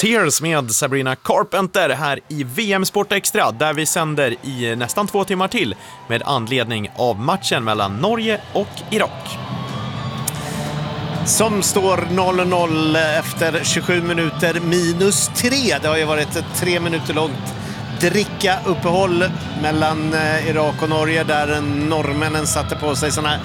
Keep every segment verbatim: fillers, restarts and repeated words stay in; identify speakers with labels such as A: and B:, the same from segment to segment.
A: Tears med Sabrina Carpenter här i V M Sport Extra, där vi sänder i nästan två timmar till med anledning av matchen mellan Norge och Irak.
B: Som står noll noll efter tjugosju minuter minus tre. Det har ju varit ett tre minuter långt dricka uppehåll mellan Irak och Norge, där norrmännen satte på sig såna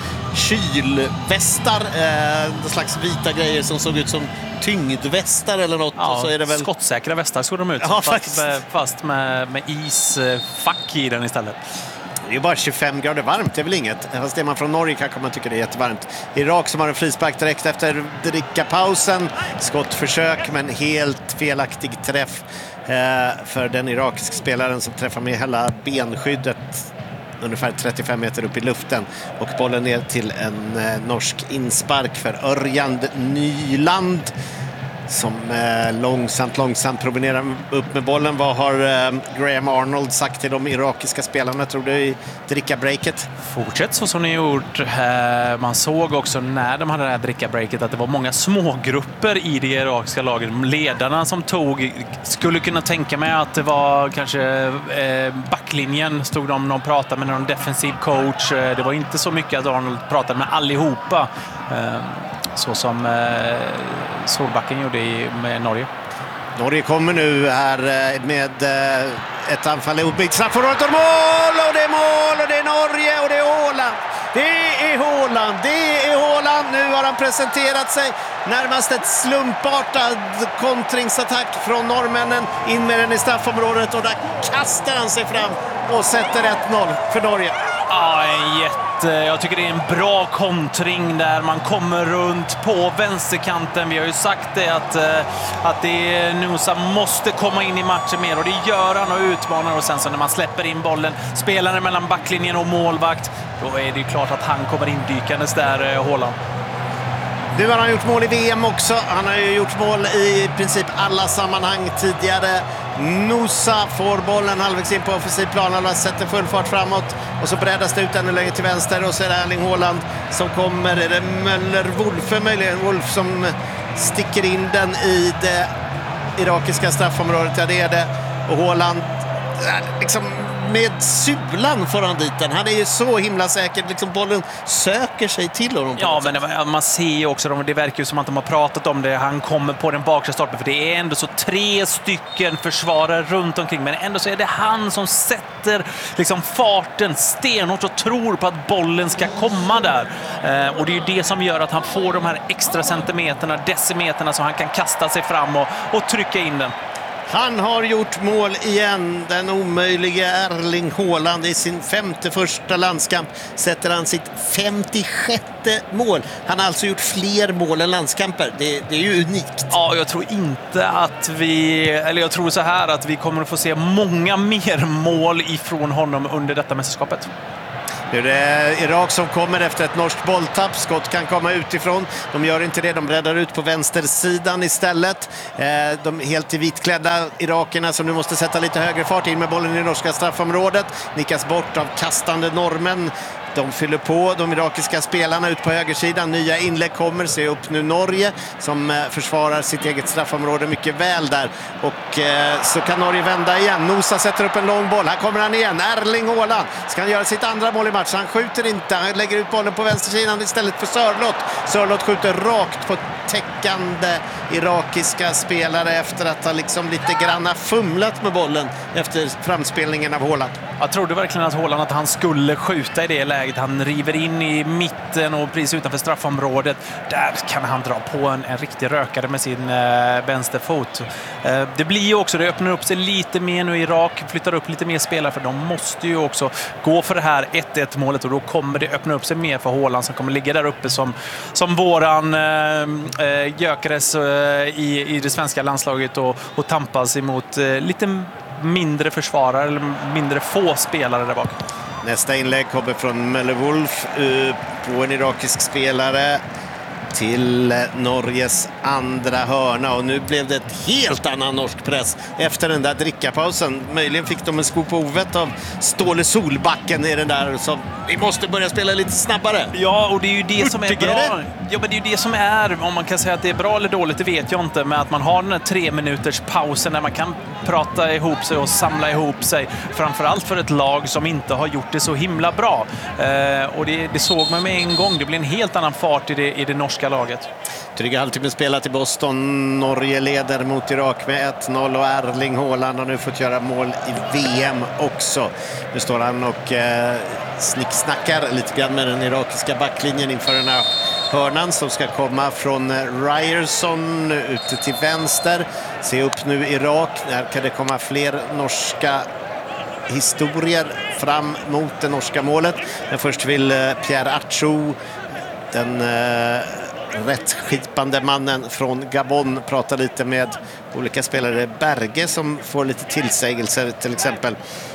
B: kylvästar, eh, slags vita grejer som såg ut som tyngdvästar eller något.
C: Ja,
B: och så är det väl
C: skottsäkra västar såg de ut,
B: ja,
C: fast, med, fast med, med isfack i den istället.
B: Det är bara tjugofem grader varmt, det är väl inget. Fast det man från Norge kanske man tycker det är jättevarmt. Irak som har en frispark direkt efter drickapausen. Skottförsök, men helt felaktig träff eh, för den irakiska spelaren som träffar med hela benskyddet ungefär trettiofem meter upp i luften. Och bollen ner till en eh, norsk inspark för Örjan Nyland, som eh, långsamt, långsamt promenerar upp med bollen. Vad har eh, Graham Arnold sagt till de irakiska spelarna, tror du, i dricka-breaket?
C: Fortsätt så som ni gjort. Eh, man såg också när de hade det här dricka-breaket att det var många smågrupper i det irakiska laget. Ledarna som tog, skulle kunna tänka mig att det var kanske eh, backlinjen, stod de och pratade med någon defensiv coach. Eh, det var inte så mycket att Arnold pratade med allihopa. Eh, Så som eh, Solbacken gjorde i, med Norge.
B: Norge kommer nu här med eh, ett anfall i straffområdet och mål! Och det är mål! Och det är Norge! Och det är Håland! Det är Håland! Det är Håland! Nu har han presenterat sig. Närmast ett slumpartad kontringsattack från norrmännen. In med den i straffområdet, och där kastar han sig fram och sätter ett noll för Norge.
C: Ja, en jätte. Jag tycker det är en bra kontring där man kommer runt på vänsterkanten. Vi har ju sagt det att, att det är Nusa måste komma in i matchen mer, och det gör han och utmanar. Och sen så när man släpper in bollen, spelaren mellan backlinjen och målvakt, då är det ju klart att han kommer indykandes där, Håland.
B: Nu har han gjort mål i V M också. Han har ju gjort mål i princip alla sammanhang tidigare. Nusa får bollen halvvägs in på offensiv plan. Han sätter full fart framåt och så breddas det ut ännu längre till vänster. Och så är det Erling Haaland som kommer. Är det Möller-Wolf möjligen? Wolf som sticker in den i det irakiska straffområdet. Ja, det är det. Och Haaland liksom med sulan får han dit den. Han är ju så himla säker. Liksom bollen söker sig till honom.
C: Ja, men det, man ser ju också, det verkar ju som att de har pratat om det. Han kommer på den bakre stolpen, för det är ändå så tre stycken försvarare runt omkring. Men ändå så är det han som sätter liksom farten stenhårt och tror på att bollen ska komma där. Eh, och det är ju det som gör att han får de här extra centimeterna, decimeterna, så han kan kasta sig fram och, och trycka in den.
B: Han har gjort mål igen, den omöjliga Erling Haaland. I sin femte första landskamp sätter han sitt femtiosjätte mål. Han har alltså gjort fler mål än landskamper. Det, det är ju unikt.
C: Ja, jag tror inte att vi, eller jag tror så här att vi kommer att få se många mer mål ifrån honom under detta mästerskapet.
B: Nu är det Irak som kommer efter ett norskt bolltapp. Skott kan komma utifrån. De gör inte det. De breddar ut på vänstersidan istället. De helt i vitklädda irakerna som nu måste sätta lite högre fart in med bollen i norska straffområdet. Nickas bort av kastande norrmän. De fyller på de irakiska spelarna ut på högersidan. Nya inlägg kommer. Se upp nu Norge som försvarar sitt eget straffområde mycket väl där. Och eh, så kan Norge vända igen. Nusa sätter upp en lång boll. Här kommer han igen. Erling Haaland ska han göra sitt andra mål i matchen. Han skjuter inte. Han lägger ut bollen på vänstersidan istället för Sörlott. Sörlott skjuter rakt på täckande irakiska spelare efter att ha liksom lite granna fumlat med bollen efter framspelningen av Haaland.
C: Jag trodde verkligen att Haaland att han skulle skjuta i det läget. Han river in i mitten och precis utanför straffområdet. Där kan han dra på en, en riktig rökare med sin eh, vänsterfot. Eh, det blir ju också, det öppnar upp sig lite mer nu. Irak flyttar upp lite mer spelare, för de måste ju också gå för det här ett ett målet, och då kommer det öppna upp sig mer för Haaland som kommer ligga där uppe som, som våran eh, Gyökeres eh, i, i det svenska landslaget och, och tampas emot eh, lite mindre försvarare eller mindre få spelare där bak.
B: Nästa inlägg kommer från Möller-Wolf uh, på en irakisk spelare. till Norges andra hörna, och nu blev det ett helt annan norsk press efter den där drickapausen. Möjligen fick de en sko på ovet av Ståle Solbacken i den där, så vi måste börja spela lite snabbare.
C: Ja, och det är ju det som är bra. Ja, men det är ju det som är, om man kan säga att det är bra eller dåligt, det vet jag inte, men att man har den här tre minuters pausen där man kan prata ihop sig och samla ihop sig, framförallt för ett lag som inte har gjort det så himla bra. Eh, och det, det såg man med en gång. Det blir en helt annan fart i det, i det norska laget.
B: Dryga halvtimme spelat i Boston. Norge leder mot Irak med ett noll, och Erling Haaland har nu fått göra mål i V M också. Nu står han och eh, snicksnackar lite grann med den irakiska backlinjen inför den här hörnan som ska komma från Ryerson ute till vänster. Se upp nu Irak. Där kan det komma fler norska historier fram mot det norska målet. Men först vill eh, Pierre Atchou, den eh, rättskipande mannen från Gabon, prata lite med olika spelare. Berge som får lite tillsägelser till exempel,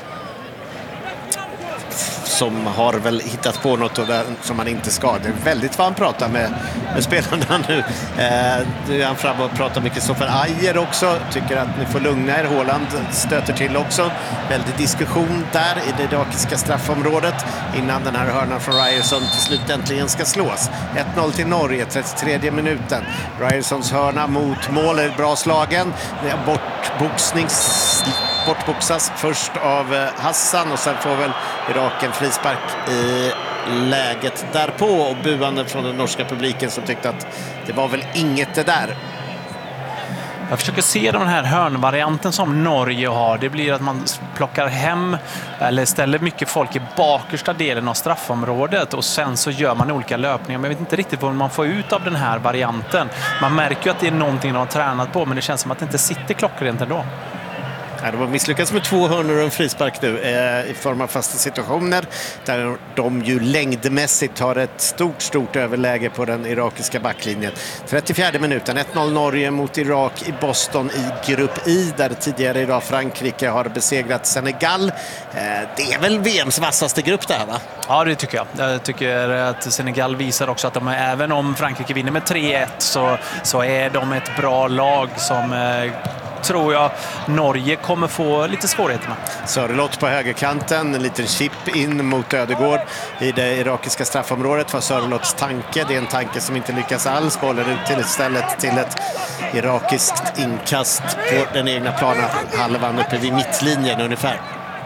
B: som har väl hittat på något och där, som han inte ska. Det är väldigt vad han pratar med, med spelarna nu. Eh, nu är han fram och pratar med Kristoffer Ajer också. Tycker att ni får lugna er. Haaland stöter till också. Väldigt diskussion där i det irakiska straffområdet innan den här hörnan från Ryerson till slut äntligen ska slås. ett noll till Norge, trettiotredje minuten. Ryersons hörna mot mål är bra slagen. Bortboxnings... Bortboxas först av Hassan, och sen får väl Irak en frispark i läget därpå, och buande från den norska publiken som tyckte att det var väl inget det där.
C: Jag försöker se den här hörnvarianten som Norge har. Det blir att man plockar hem eller ställer mycket folk i bakersta delen av straffområdet, och sen så gör man olika löpningar. Men jag vet inte riktigt vad man får ut av den här varianten. Man märker ju att det är någonting de har tränat på, men det känns som att det inte sitter klockrent ändå.
B: Ja, de har misslyckats med två hörnor och en frispark nu eh, i form av fasta situationer där de ju längdmässigt har ett stort, stort överläge på den irakiska backlinjen. trettiofjärde minuten, ett noll Norge mot Irak i Boston i grupp I, där tidigare idag Frankrike har besegrat Senegal. Eh, det är väl V M:s vassaste grupp där, va?
C: Ja, det tycker jag. Jag tycker att Senegal visar också att de, även om Frankrike vinner med tre ett, så, så är de ett bra lag som... Eh, tror jag Norge kommer få lite svårigheter med.
B: Sörlott på högerkanten, en liten chip in mot Ödegård i det irakiska straffområdet var Sörlotts tanke. Det är en tanke som inte lyckas alls. Bollen ut till istället till ett irakiskt inkast på den egna planen, halvan uppe vid mittlinjen ungefär.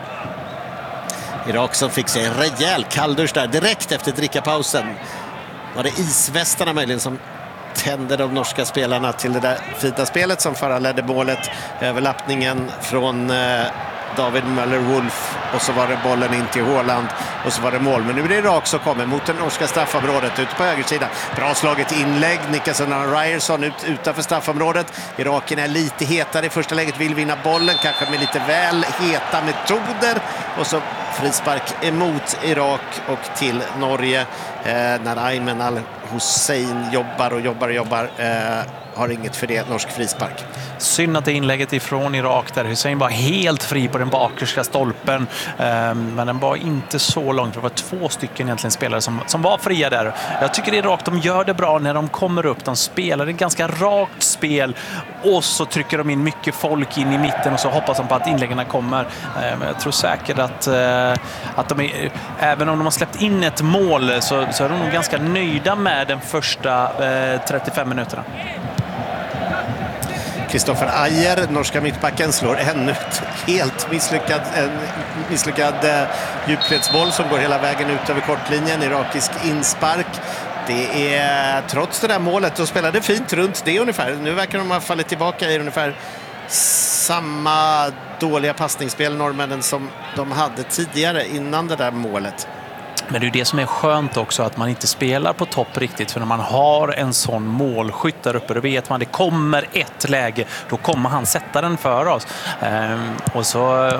B: Irak som fick sig en rejäl kalldusch där direkt efter drickapausen. Var det isvästarna möjligen som tände de norska spelarna till det där fina spelet som föranledde målet, överlappningen från eh, David Möller-Wolf, och så var det bollen in till Haaland och så var det mål. Men nu är det Irak som kommer mot det norska straffområdet ute på högersidan. Bra slaget inlägg, Nicholson och Ryerson ut, utanför straffområdet. Iraken är lite hetare i första läget, vill vinna bollen, kanske med lite väl heta metoder, och så frispark emot Irak och till Norge eh, när Ayman Al-Hussein jobbar och jobbar och jobbar. Eh, har inget för det, norsk frispark.
C: Synd att det inlägget ifrån Irak där Hussein var helt fri på den bakerska stolpen, um, men den var inte så långt. Det var två stycken egentligen spelare som, som var fria där. Jag tycker Irak, de gör det bra när de kommer upp. De spelar ett ganska rakt spel, och så trycker de in mycket folk in i mitten, och så hoppas de på att inläggen kommer. Um, jag tror säkert att, uh, att de är, även om de har släppt in ett mål, så, så är de nog ganska nöjda med den första uh, trettiofem minuterna.
B: Kristoffer Ajer, norska mittbacken, slår ännu ett helt misslyckad, en misslyckad eh, djupledsboll som går hela vägen ut över kortlinjen. Irakisk inspark. Det är, trots det där målet, de spelade fint runt det ungefär. Nu verkar de ha fallit tillbaka i ungefär samma dåliga passningsspel, norrmännen, som de hade tidigare innan det där målet.
C: Men det är det som är skönt också, att man inte spelar på topp riktigt, för när man har en sån målskytt där uppe, då vet man det kommer ett läge, då kommer han sätta den för oss. Ehm, och så...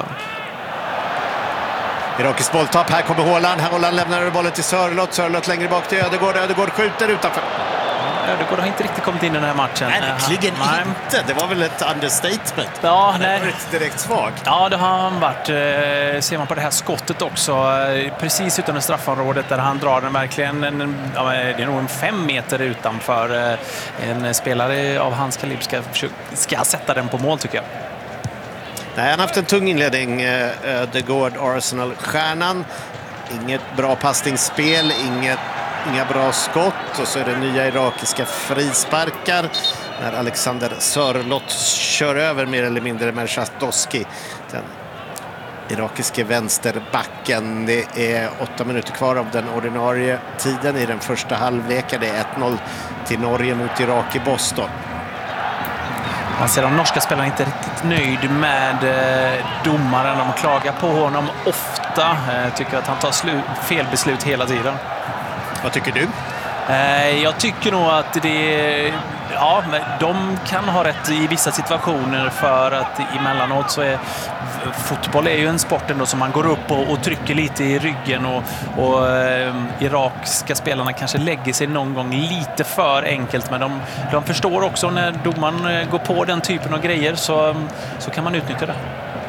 B: Irakisk bolltapp, här kommer Haaland. Haaland lämnar bollen till Sörlott. Sörlott längre bak till Ödegård. Ödegård skjuter utanför.
C: Ödegård har inte riktigt kommit in i den här matchen.
B: Verkligen
C: uh,
B: inte. Det var väl ett understatement.
C: Ja,
B: han
C: nej.
B: har varit direkt svag.
C: Ja, det har han varit. Eh, ser man på det här skottet också. Eh, precis utanför straffområdet där han drar den verkligen. En, ja, det är nog en fem meter utanför. Eh, en spelare av hans kaliber ska, ska sätta den på mål, tycker jag.
B: Nej, han har haft en tung inledning, Ödegård, Arsenal-stjärnan. Inget bra passningsspel, inget, inga bra skott. Och så är det nya irakiska frisparkar när Alexander Sörlott kör över mer eller mindre Merchadoski. Den irakiske vänsterbacken. Det är åtta minuter kvar av den ordinarie tiden i den första halvleken. Det är ett noll till Norge mot Irak i Boston.
C: Man ser de norska spelarna inte riktigt nöjd med eh, domaren. De klagar på honom ofta. Eh, tycker att han tar fel beslut hela tiden.
B: Vad tycker du?
C: Eh, jag tycker nog att det... Ja, de kan ha rätt i vissa situationer, för att emellanåt så är fotboll är ju en sport ändå som man går upp och, och trycker lite i ryggen, och, och eh, irakiska spelarna kanske lägger sig någon gång lite för enkelt, men de, de förstår också när domaren går på den typen av grejer, så, så kan man utnyttja det.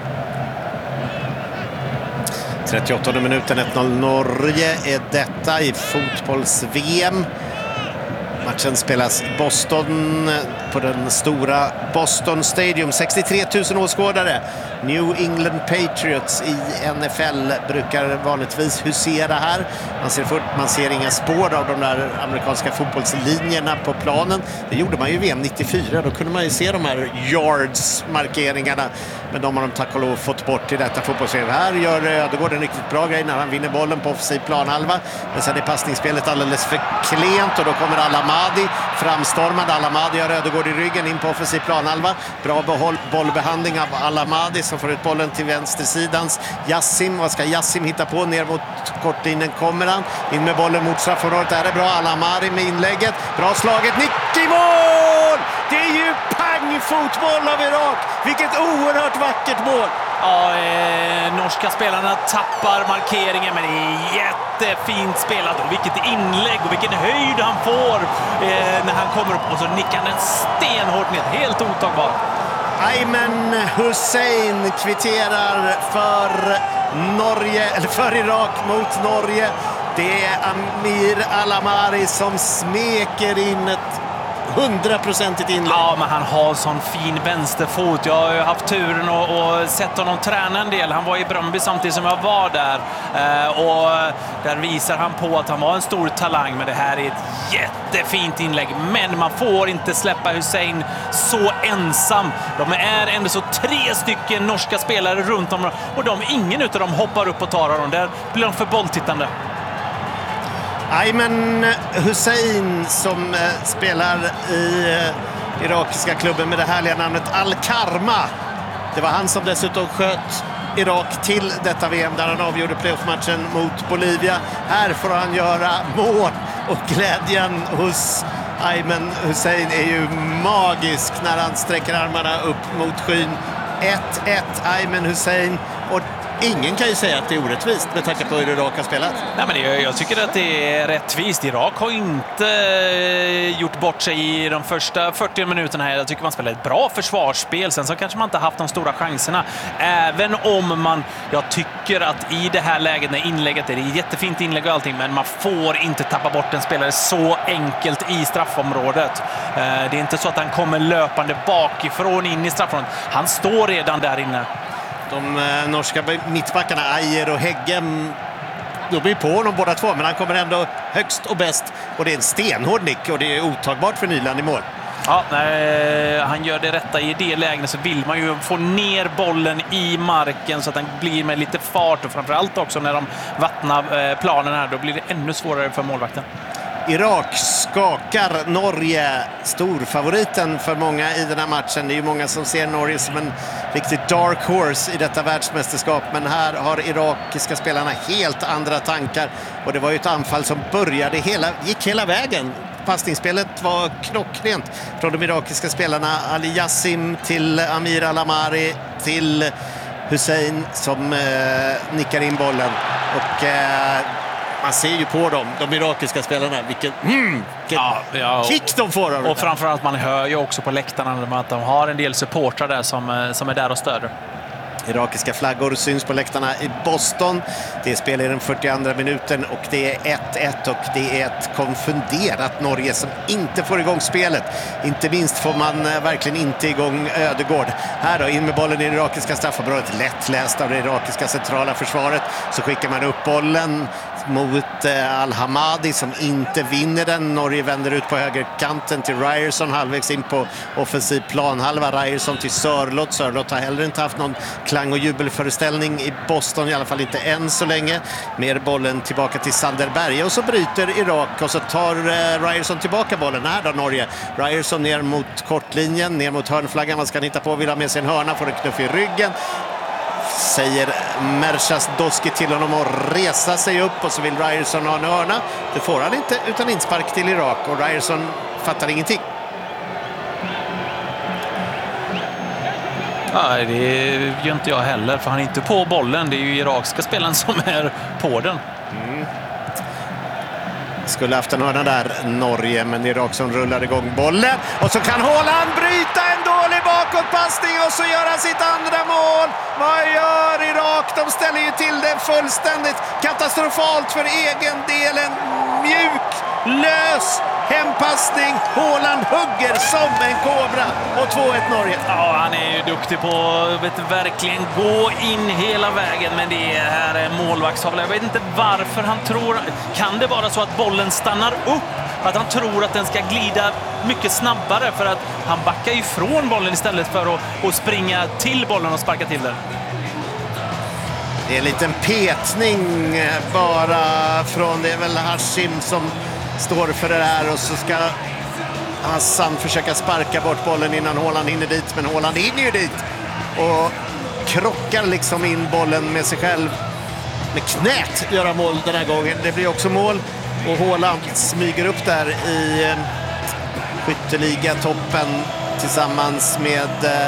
B: trettioåttonde minuten, ett noll Norge är detta i fotbolls-V M. Matchen spelas i Boston på den stora Boston Stadium. sextiotre tusen åskådare. New England Patriots i N F L brukar vanligtvis husera här. Man ser, fort, man ser inga spår av de där amerikanska fotbollslinjerna på planen. Det gjorde man ju i V M nittiofyra. Då kunde man ju se de här yards-markeringarna. Men de har de tack och lov fått bort i detta fotbollsspel. Här gör Ödegård en riktigt bra grej när han vinner bollen på offensiv planhalva. Men sen är passningsspelet alldeles för klent, och då kommer Alamadi framstormad. Alamadi har Ödegård i ryggen in på offensiv planhalva. Bra behåll, bollbehandling av Alamadi som får ut bollen till vänstersidans. Yassim, vad ska Yassim hitta på? Ner mot kortlinjen kommer han. In med bollen mot straffområdet. Där är bra. Alamadi med inlägget. Bra slaget. Nick i mål! Det är ju pang-fotboll av Irak. Vilket oerhört vackert mål.
C: Ja, eh, norska spelarna tappar markeringen, men det är jättefint spelat. Och vilket inlägg och vilken höjd han får eh, när han kommer upp. Och så nickar han den stenhårt ner. Helt otagbar.
B: Ayman Hussein kvitterar för Norge, eller för Irak mot Norge. Det är Amir Alamari som smeker in ett hundraprocentigt inlägg.
C: Ja, men han har sån fin vänsterfot. Jag har ju haft turen och, och sett honom träna en del. Han var i Bröndby samtidigt som jag var där. Eh, och där visar han på att han var en stor talang. Men det här är ett jättefint inlägg. Men man får inte släppa Hussein så ensam. De är ändå så tre stycken norska spelare runt om. Och de, ingen utav dem hoppar upp och tar dem. Där blir de för bolltittande.
B: Ayman Hussein som eh, spelar i eh, irakiska klubben med det härliga namnet Al-Karma. Det var han som dessutom sköt Irak till detta V M där han avgjorde playoff-matchen mot Bolivia. Här får han göra mål, och glädjen hos Ayman Hussein är ju magisk när han sträcker armarna upp mot skyn. ett ett Ayman Hussein, och ingen kan ju säga att det är orättvist med tanke på hur Irak har spelat.
C: Nej, men det, jag tycker att det är rättvist. Irak har inte gjort bort sig i de första fyrtio minuterna här. Jag tycker man spelar ett bra försvarsspel. Sen så kanske man inte haft de stora chanserna. Även om man, jag tycker att i det här läget när inlägget är det är jättefint inlägg och allting, men man får inte tappa bort en spelare så enkelt i straffområdet. Det är inte så att han kommer löpande bakifrån in i straffområdet. Han står redan där inne.
B: De eh, norska mittbackarna Ajer och Heggem, de blir på honom båda två, men han kommer ändå högst och bäst, och det är en stenhård nick, och det är otagbart för Nyland i mål.
C: Ja, när han gör det rätta i det läget så vill man ju få ner bollen i marken så att den blir med lite fart, och framförallt också när de vattnar planen här, då blir det ännu svårare för målvakten.
B: Irak skakar Norge, storfavoriten för många i den här matchen. Det är ju många som ser Norge som en riktigt dark horse i detta världsmästerskap, men här har irakiska spelarna helt andra tankar, och det var ju ett anfall som började hela, gick hela vägen. Passningsspelet var klockrent från de irakiska spelarna. Ali Yassim till Amir Alamari till Hussein som eh, nickar in bollen, och eh, Man ser ju på dem, de irakiska spelarna, vilken, mm, vilken
C: Ja, ja,
B: kick de får av det
C: Och
B: där.
C: framförallt man hör ju också på läktarna att de har en del supportrar där som, som är där och stöder.
B: Irakiska flaggor syns på läktarna i Boston. Det spelar i den fyrtioandra minuten och det är ett ett och det är ett konfunderat Norge som inte får igång spelet. Inte minst får man verkligen inte igång Ödegård. Här då, in med bollen i det irakiska straffområdet. Lättläst av det irakiska centrala försvaret. Så skickar man upp bollen mot eh, Al-Hamadi som inte vinner den. Norge vänder ut på högerkanten till Ryerson halvvägs in på offensiv planhalva. Ryerson till Sörlott. Sörlott har heller inte haft någon klang- och jubelföreställning i Boston, i alla fall inte än så länge. Mer bollen tillbaka till Sanderberg och så bryter Irak och så tar eh, Ryerson tillbaka bollen. Här då Norge. Ryerson ner mot kortlinjen, ner mot hörnflaggan. Man ska hitta på, vill ha med sig en hörna, får en knuff i ryggen. Säger Merchas Doski till honom att resa sig upp och så vill Ryerson ha en hörna. Det får han inte utan inspark till Irak och Ryerson fattar ingenting.
C: Ja, det gör inte jag heller, för han är inte på bollen. Det är ju irakiska spelaren som är på den.
B: Mm. Skulle haft en hörna där, Norge, men Irak som rullar igång bollen. Och så kan Haaland bryta en dålig bakåtpassning och så gör han sitt andra mål. Vad gör Irak? De ställer ju till det fullständigt katastrofalt för egen del. En mjuk, lös hempassning. Haaland hugger som en kobra och två ett Norge.
C: Ja, han är ju duktig på att verkligen gå in hela vägen, men det här är målvaktstavla. Jag vet inte varför han tror. Kan det vara så att bollen stannar upp? Att han tror att den ska glida mycket snabbare, för att han backar ifrån bollen istället för att, att springa till bollen och sparka till den.
B: Det är en liten petning bara från, det är väl Hashim som står för det här och så ska Hassan försöka sparka bort bollen innan Haaland hinner dit, men Haaland hinner ju dit och krockar liksom in bollen med sig själv. Med knät göra mål den här gången. Det blir också mål och Haaland smyger upp där i eh, skytteliga-toppen tillsammans med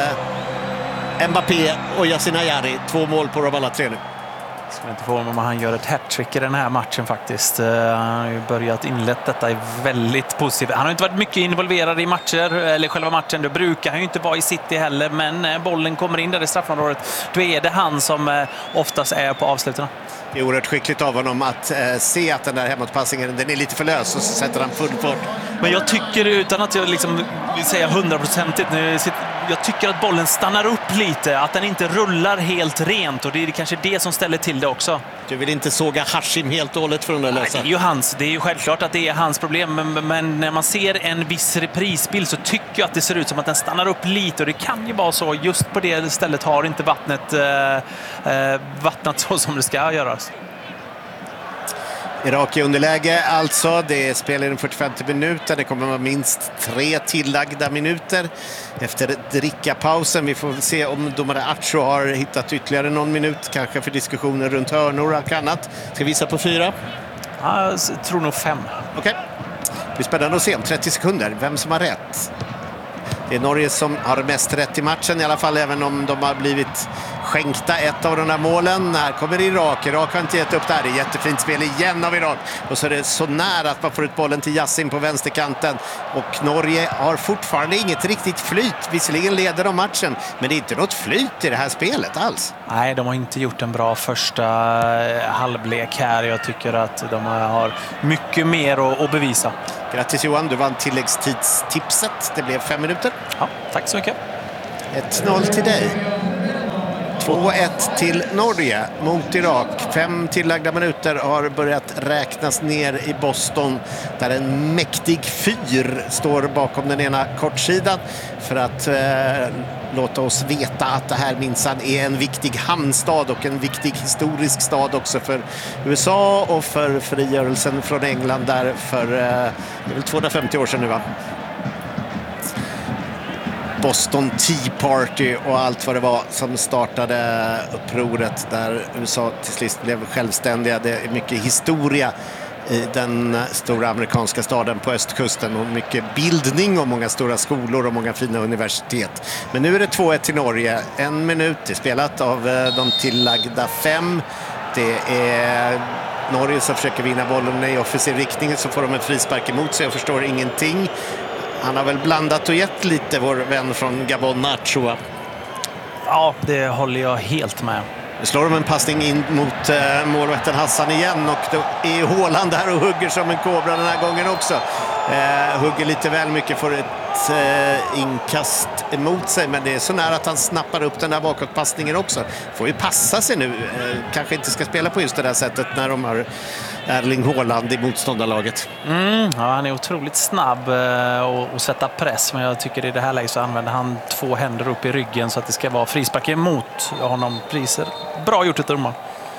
B: eh, Mbappé och Yasin Ayari. Två mål på dem alla tre nu.
C: Jag ska inte få om han gör ett hattrick i den här matchen faktiskt. Han har ju börjat inlett detta i väldigt positivt. Han har inte varit mycket involverad i matcher, eller själva matchen. Det brukar han ju inte vara i City heller, men när bollen kommer in där i straffområdet, då är det han som oftast är på avslutarna.
B: Det är oerhört skickligt av honom att eh, se att den där hemåtpassningen, den är lite för lös och så sätter han full fart.
C: Men jag tycker, utan att jag liksom vill säga hundraprocentigt nu, jag tycker att bollen stannar upp lite, att den inte rullar helt rent, och det är kanske det som ställer till det också.
B: Du vill inte såga Hashim helt och hållet från den lösa?
C: Nej, det är ju hans, det är ju självklart att det är hans problem, men, men när man ser en viss reprisbild så tycker jag att det ser ut som att den stannar upp lite, och det kan ju vara så, just på det stället har inte vattnet eh, eh, vattnat så som det ska göras.
B: Irak i underläge alltså. Det spelar i den fyrtiofemte minuten. Det kommer vara minst tre tillagda minuter efter drickapausen. Vi får se om domare Acho har hittat ytterligare någon minut, kanske för diskussioner runt hörnor och annat. Ska vi visa på fyra?
C: Ja, jag tror nog fem.
B: Okej. Det blir spännande att se om trettio sekunder vem som har rätt. Det är Norge som har mest rätt i matchen i alla fall, även om de har blivit skänkta ett av de där målen. Här kommer Irak. Irak har inte gett upp det här. Det är jättefint spel igen av Irak. Och så är det så nära att man får ut bollen till Yassin på vänsterkanten. Och Norge har fortfarande inget riktigt flyt. Visserligen leder de matchen, men det är inte något flyt i det här spelet alls.
C: Nej, de har inte gjort en bra första halvlek här. Jag tycker att de har mycket mer att bevisa.
B: Grattis Johan, du vann tilläggstidstipset. Det blev fem minuter.
C: Ja, tack så mycket.
B: ett noll till dig. två ett till Norge mot Irak. Fem tillagda minuter har börjat räknas ner i Boston, där en mäktig fyr står bakom den ena kortsidan för att eh, låta oss veta att det här minsann är en viktig hamnstad och en viktig historisk stad också för U S A och för frigörelsen från England där för eh, det är väl tvåhundrafemtio år sedan nu, va? Boston Tea Party och allt vad det var som startade upproret där U S A till sist blev självständiga. Det är mycket historia i den stora amerikanska staden på östkusten och mycket bildning och många stora skolor och många fina universitet. Men nu är det två ett till Norge. En minut är spelat av de tillagda fem. Det är Norge som försöker vinna bollen i offensiv riktning, så får de en frispark emot sig. Jag förstår ingenting. Han har väl blandat och gett lite, vår vän från Gabon, Nachoa.
C: Ja, det håller jag helt med.
B: Nu slår de en passning in mot eh, målvakten Hassan igen, och då är Haaland där och hugger som en kobra den här gången också. Eh, hugger lite väl mycket, får ett eh, inkast emot sig, men det är så nära att han snappar upp den där bakåtpassningen också. Får ju passa sig nu. Eh, kanske inte ska spela på just det där sättet när de har Erling Haaland i motståndarlaget.
C: Mm, ja, han är otroligt snabb eh, och, och sätta press, men jag tycker i det här läget så använder han två händer upp i ryggen så att det ska vara frispark emot honom. Priser. Bra gjort ett domar.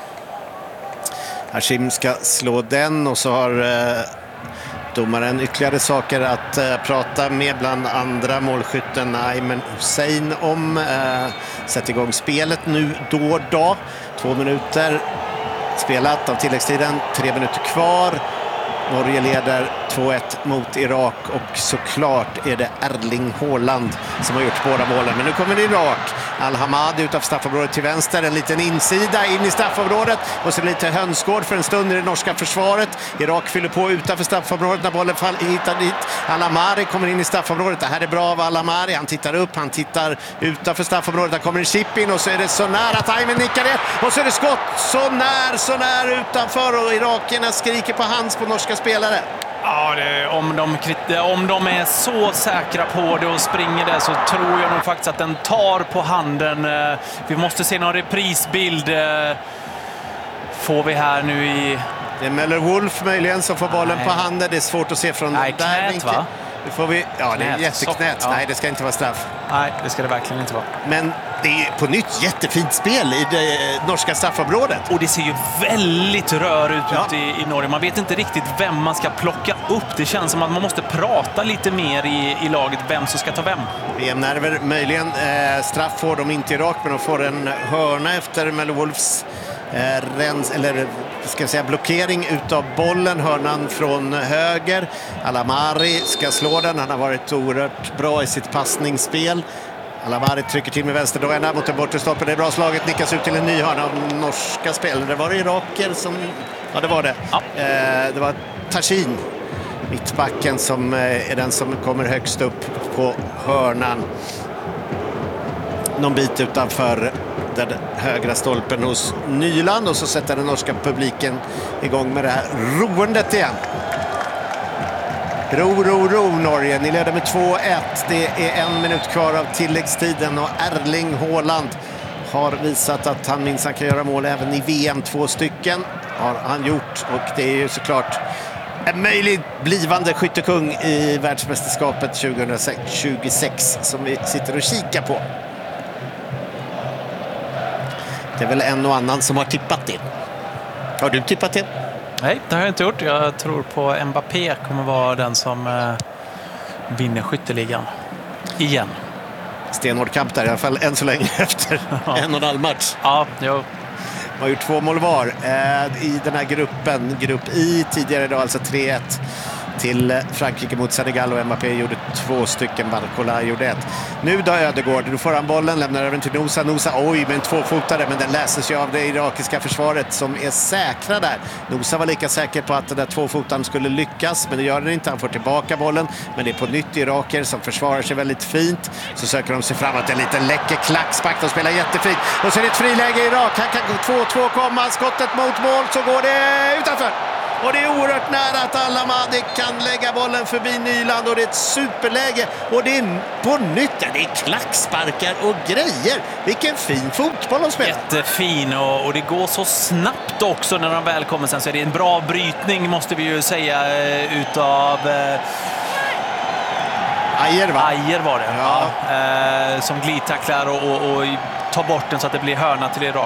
B: Hashim ska slå den, och så har eh, domaren ytterligare saker att eh, prata med, bland andra målskytten Ayman Hussein om. Eh, sätt igång spelet nu då då. Två minuter spelat av tilläggstiden, tre minuter kvar. Norge leder två ett mot Irak, och såklart är det Erling Haaland som har gjort båda målen. Men nu kommer Irak. Al-Hamad utanför straffområdet till vänster, en liten insida in i straffområdet, och så lite hönsgård för en stund i det norska försvaret. Irak fyller på utanför straffområdet när bollen hittar dit. Al-Amari kommer in i straffområdet. Det här är bra av Al-Amari. Han tittar upp, han tittar utanför straffområdet. Där kommer en chip in, och så är det så nära att Ayman nickar det. Och så är det skott så när, så när utanför, och irakierna skriker på hands på norska spelare.
C: Ja, det, om, de, om de är så säkra på det och springer det, så tror jag nog faktiskt att den tar på handen. Vi måste se någon reprisbild. Får vi här nu i...
B: Det är Möller Wolf möjligen som får bollen
C: Nej.
B: på handen. Det är svårt att se från
C: Nej,
B: där
C: knät, va?
B: Nu får vi, ja, det är
C: Knät.
B: jätteknät.
C: Ja.
B: Nej, det ska inte vara straff.
C: Nej, det ska det verkligen inte vara.
B: Men det är på nytt jättefint spel i det norska straffområdet.
C: Och det ser ju väldigt rör ut
B: Ja.
C: ute i, i Norge. Man vet inte riktigt vem man ska plocka upp. Det känns som att man måste prata lite mer i, i laget, vem som ska ta vem.
B: V M-nerver möjligen. Eh, straff får de inte i Irak, men de får en hörna efter Möller Wolfs eh, rens, eller ska jag säga blockering utav bollen. Hörnan från höger. Al-Amari ska slå den. Han har varit oerhört bra i sitt passningsspel. Al-Amari trycker till med vänsterdörren mot den bortre stolpen. Det är bra slaget, nickas ut till en ny hörna av norska spelare. Var det iraker som... Ja, det var det.
C: Ja.
B: Eh, det var Tashin, mittbacken, som eh, är den som kommer högst upp på hörnan. Någon bit utanför den högra stolpen hos Nyland, och så sätter den norska publiken igång med det här roendet igen. Ro, ro, ro Norge. Ni leder med två ett. Det är en minut kvar av tilläggstiden, och Erling Haaland har visat att han minst kan göra mål även i V M. Två stycken har han gjort, och det är ju såklart en möjlig blivande skyttekung i världsmästerskapet tjugohundratjugosex som vi sitter och kikar på. Det är väl en och annan som har tippat det. Har du tippat det?
C: Nej, det har jag inte gjort. Jag tror på Mbappé kommer vara den som eh, vinner skytteligan. Igen.
B: Stenhård kamp där i alla fall än så länge efter
C: Ja.
B: en och en halv match.
C: Ja, jo.
B: De har gjort två mål var eh, i den här gruppen. Grupp I tidigare då, alltså tre ett till Frankrike mot Senegal, och Mbappé gjorde två stycken, Barcola gjorde ett. Nu då Ödegård, då får han bollen, lämnar över till Nosa. Nosa, oj, med en tvåfotare, men den läses ju av det irakiska försvaret som är säkra där. Nosa var lika säker på att den där tvåfotaren skulle lyckas, men det gör den inte. Han får tillbaka bollen, men det är på nytt iraker som försvarar sig väldigt fint. Så söker de sig framåt, en liten läcker klackspark, de spelar jättefint. Och så är det ett friläge i Irak, han kan gå två två komma, skottet mot mål, så går det utanför. Och det är oerhört nära att Al-Hamadi kan lägga bollen förbi Nyland, och det är ett superläge, och det är på nytt, det är klacksparkar och grejer. Vilken fin fotboll de spelar.
C: Jättefin, och, och det går så snabbt också när de väl kommer. Sen så är det en bra brytning, måste vi ju säga, eh, utav eh,
B: Ajer, va?
C: Ajer var det.
B: Ja.
C: Ja, eh, som glidtacklar och, och, och tar bort den så att det blir hörna till Irak.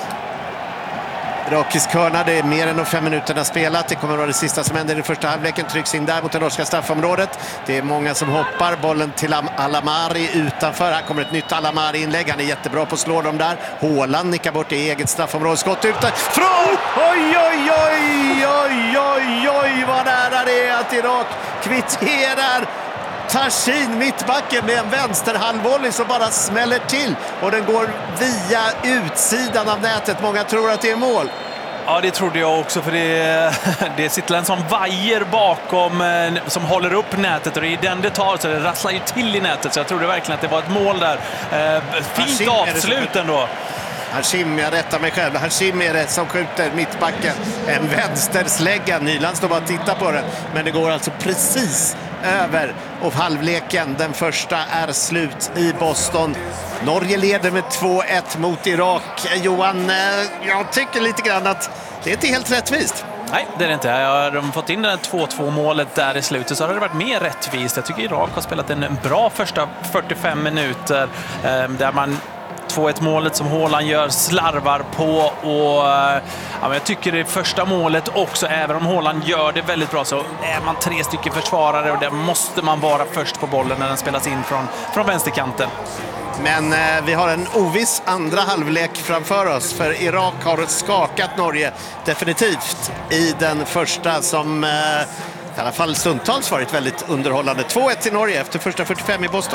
B: Irakisk hörna, det är mer än de fem minuterna spelat. Det kommer att vara det sista som händer i första halvleken. Trycks in där mot det norska straffområdet. Det är många som hoppar. Bollen till Al-Amari utanför. Här kommer ett nytt Al-Amari-inlägg. Han är jättebra på att slå dem där. Haaland nickar bort i eget straffområde. Skott utanför. Oj, oj, oj, oj, oj, oj, vad nära det är att Irak kvitterar. Tashin, mittbacken, med en vänsterhalvvolley som bara smäller till, och den går via utsidan av nätet. Många tror att det är mål.
C: Ja, det trodde jag också, för det, det sitter en sån vajer bakom som håller upp nätet, och det är den det tar, så det rasslar ju till i nätet, så jag trodde verkligen att det var ett mål där. Fint avslut ändå.
B: Hashim, jag rättar mig själv. Hashim är det som skjuter mittbacken. En vänsterslägga. Nyland står bara och tittar på den. Men det går alltså precis över. Och halvleken, den första, är slut i Boston. Norge leder med två ett mot Irak. Johan, jag tycker lite grann att det är inte helt rättvist.
C: Nej, det är det inte. Har de fått in det två två målet där i slutet så har det varit mer rättvist. Jag tycker Irak har spelat en bra första fyrtiofem minuter där man två ett målet som Haaland gör slarvar på, och ja, men jag tycker det första målet också, även om Haaland gör det väldigt bra, så är man tre stycken försvarare och där måste man vara först på bollen när den spelas in från, från vänsterkanten.
B: Men eh, vi har en oviss andra halvlek framför oss, för Irak har skakat Norge definitivt i den första som eh, i alla fall stundtals varit väldigt underhållande. två ett till Norge efter första fyrtiofem i Boston.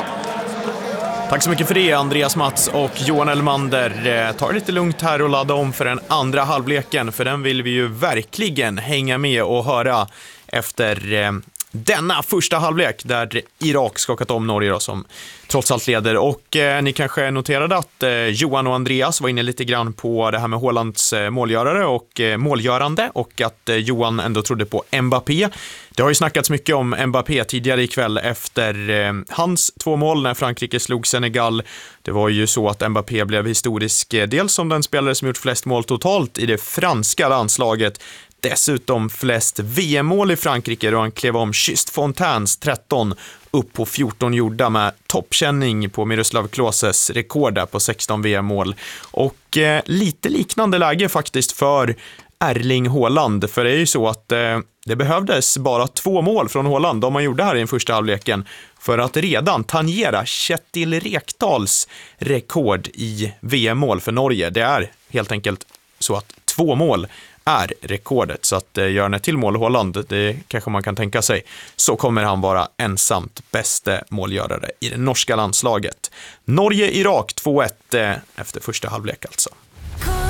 A: Tack så mycket för det, Andreas Mats och Johan Elmander. Ta det lite lugnt här och ladda om för den andra halvleken, för den vill vi ju verkligen hänga med och höra efter eh, denna första halvlek där Irak skakat om Norge då, som trots allt leder. Och eh, ni kanske noterade att eh, Johan och Andreas var inne lite grann på det här med Haalands eh, målgörare och eh, målgörande, och att eh, Johan ändå trodde på Mbappé. Det har ju snackats mycket om Mbappé tidigare ikväll efter eh, hans två mål när Frankrike slog Senegal. Det var ju så att Mbappé blev historisk, eh, dels som den spelare som gjort flest mål totalt i det franska landslaget, dessutom flest V M-mål i Frankrike då han klev om Just Fontaines tretton upp på fjorton gjorda, med toppkänning på Miroslav Kloses rekord där på sexton V M-mål. Och eh, lite liknande läge faktiskt för Erling Haaland, för det är ju så att eh, det behövdes bara två mål från Haaland, de man gjorde här i den första halvleken, för att redan tangera Kjetil Rekdals rekord i V M-mål för Norge. Det är helt enkelt så att två mål är rekordet, så att eh, gör han ett till mål Haaland, det kanske man kan tänka sig, så kommer han vara ensamt bäste målgörare i det norska landslaget. Norge-Irak två ett eh, efter första halvlek alltså.